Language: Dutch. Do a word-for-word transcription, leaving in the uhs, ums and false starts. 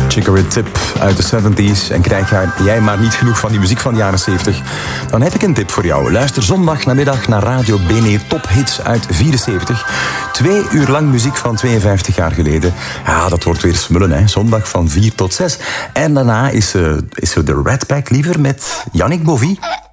Chicory Tip uit de zeventig en krijg jij maar niet genoeg van die muziek van de jaren zeventig, dan heb ik een tip voor jou. Luister zondag namiddag naar Radio Bene Top Hits uit vierenzeventig. Twee uur lang muziek van tweeënvijftig jaar geleden. Ja, dat wordt weer smullen, hè. Zondag van vier tot zes. En daarna is, uh, is er de Red Pack liever met Yannick Bovie.